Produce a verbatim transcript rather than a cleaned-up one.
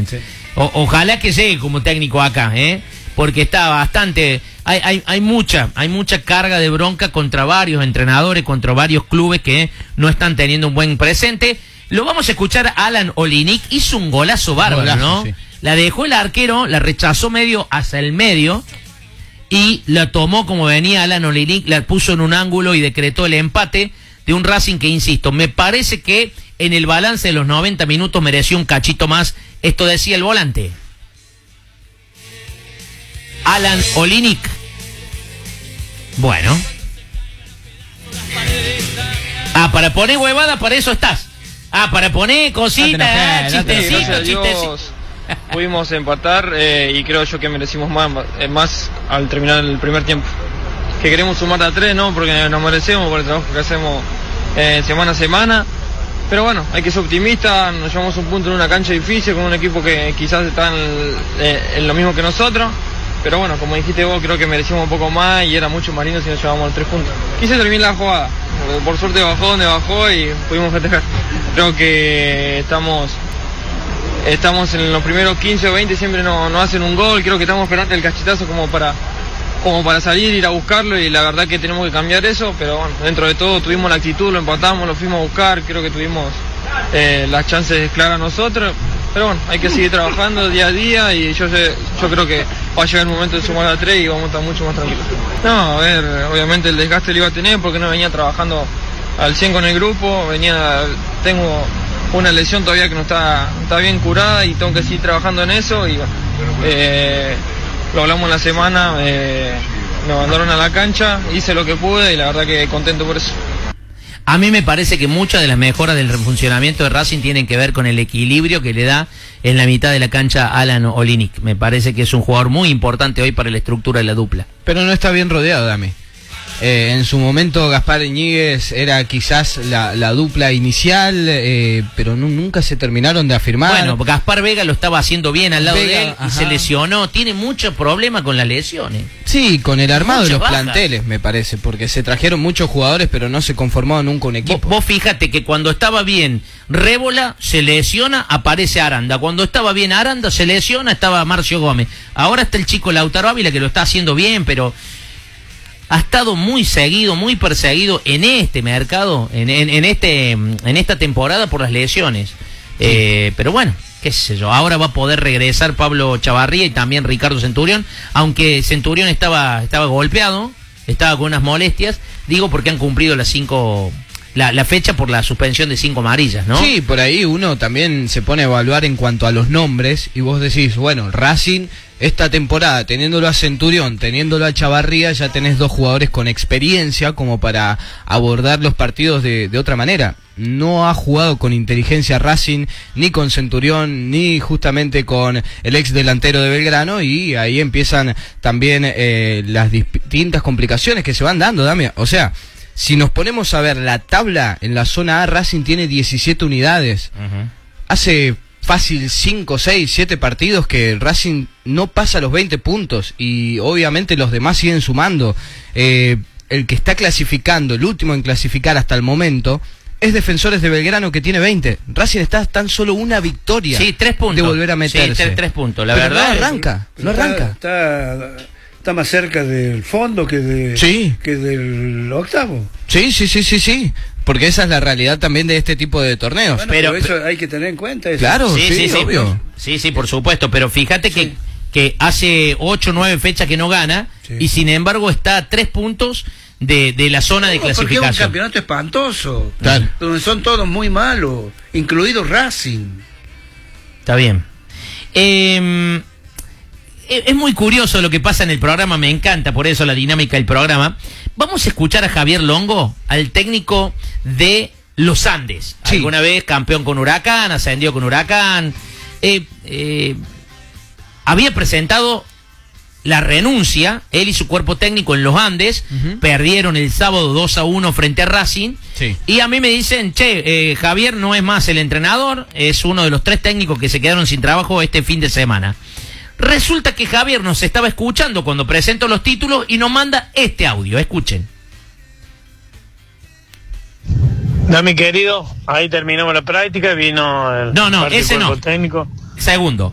Sí. O, ojalá que llegue como técnico acá, ¿eh? Porque está bastante... Hay, hay, hay mucha hay mucha carga de bronca contra varios entrenadores, contra varios clubes que no están teniendo un buen presente. Lo vamos a escuchar a Alan Olinick. Hizo un golazo bárbaro, golazo, ¿no? Sí. La dejó el arquero, la rechazó medio hacia el medio y la tomó como venía Alan Olinick, la puso en un ángulo y decretó el empate de un Racing que, insisto, me parece que en el balance de los noventa minutos mereció un cachito más. Esto decía el volante Alan Olinick. Bueno. Ah, para poner huevada, para eso estás. Ah, para poner cositas, no ah, chistecitos, chistecitos. Pudimos empatar eh, y creo yo que merecimos más, más al terminar el primer tiempo. Que queremos sumar a tres, ¿no? Porque nos merecemos por el trabajo que hacemos eh, semana a semana. Pero bueno, hay que ser optimista, nos llevamos un punto en una cancha difícil con un equipo que quizás está en, eh, en lo mismo que nosotros. Pero bueno, como dijiste vos, creo que merecimos un poco más y era mucho más lindo si nos llevamos los tres puntos. Quise terminar la jugada, por suerte bajó donde bajó y pudimos festejar. Creo que estamos estamos en los primeros quince o veinte, siempre nos no hacen un gol, creo que estamos esperando el cachetazo como para, como para salir, ir a buscarlo y la verdad que tenemos que cambiar eso, pero bueno, dentro de todo tuvimos la actitud, lo empatamos, lo fuimos a buscar, creo que tuvimos eh, las chances claras nosotros. Pero bueno, hay que seguir trabajando día a día y yo sé, yo creo que va a llegar el momento de sumar a tres y vamos a estar mucho más tranquilos. No, a ver, obviamente el desgaste lo iba a tener porque no venía trabajando al cien con el grupo, venía, tengo una lesión todavía que no está, está bien curada y tengo que seguir trabajando en eso y bueno, eh, lo hablamos en la semana, eh, me mandaron a la cancha, hice lo que pude y la verdad que contento por eso. A mí me parece que muchas de las mejoras del funcionamiento de Racing tienen que ver con el equilibrio que le da en la mitad de la cancha Alan Olinick. Me parece que es un jugador muy importante hoy para la estructura de la dupla. Pero no está bien rodeado, Dami. Eh, en su momento Gaspar Iñiguez era quizás la, la dupla inicial, eh, pero no, nunca se terminaron de afirmar. Bueno, Gaspar Vega lo estaba haciendo bien al lado Vega, de él y ajá. se lesionó. Tiene muchos problemas con las lesiones. Sí, con el armado Muchas de los bajas. planteles, me parece, porque se trajeron muchos jugadores, pero no se conformaban nunca un equipo. Vos, vos fíjate que cuando estaba bien Rébola, se lesiona, aparece Aranda. Cuando estaba bien Aranda, se lesiona, estaba Marcio Gómez. Ahora está el chico Lautaro Ávila que lo está haciendo bien, pero ha estado muy seguido, muy perseguido en este mercado, en, en, en este, en esta temporada por las lesiones. Sí. Eh, pero bueno, qué sé yo, ahora va a poder regresar Pablo Chavarría y también Ricardo Centurión, aunque Centurión estaba, estaba golpeado, estaba con unas molestias, digo porque han cumplido las cinco, la, la fecha por la suspensión de cinco amarillas, ¿no? Sí, por ahí uno también se pone a evaluar en cuanto a los nombres y vos decís, bueno, Racing esta temporada, teniéndolo a Centurión, teniéndolo a Chavarría, ya tenés dos jugadores con experiencia como para abordar los partidos de, de otra manera. No ha jugado con inteligencia Racing, ni con Centurión, ni justamente con el ex delantero de Belgrano, y ahí empiezan también eh, las distintas complicaciones que se van dando, Damián. O sea, si nos ponemos a ver la tabla en la zona A, Racing tiene diecisiete unidades. Uh-huh. Hace fácil cinco, seis, siete partidos que el Racing no pasa los veinte puntos y obviamente los demás siguen sumando. Eh, el que está clasificando, el último en clasificar hasta el momento, es Defensores de Belgrano, que tiene veinte. Racing está tan solo una victoria sí, tres puntos. de volver a meterse. Sí, tres, tres puntos, la Pero verdad. No arranca, no está, arranca. Está, está más cerca del fondo que, de, sí. que del octavo. Sí, sí, sí, sí, sí. Porque esa es la realidad también de este tipo de torneos. Bueno, pero, pero eso hay que tener en cuenta. Eso. Claro, sí, sí, sí, obvio. Sí, sí, sí, por supuesto. Pero fíjate sí. que, que hace ocho o nueve fechas que no gana sí. y sin embargo está a tres puntos de, de la zona de no, clasificación. Porque es un campeonato espantoso. Claro. Donde son todos muy malos, incluido Racing. Está bien. Eh, es muy curioso lo que pasa en el programa, me encanta por eso la dinámica del programa. Vamos a escuchar a Javier Longo, al técnico de Los Andes. Sí. Alguna vez campeón con Huracán, ascendió con Huracán. Eh, eh, había presentado la renuncia, él y su cuerpo técnico en Los Andes, uh-huh. perdieron el sábado dos a uno frente a Racing. Sí. Y a mí me dicen, che, eh, Javier no es más el entrenador, es uno de los tres técnicos que se quedaron sin trabajo este fin de semana. Resulta que Javier nos estaba escuchando cuando presento los títulos y nos manda este audio, escuchen. Dami querido, ahí terminamos la práctica, vino el no, no, ese no. técnico. Segundo.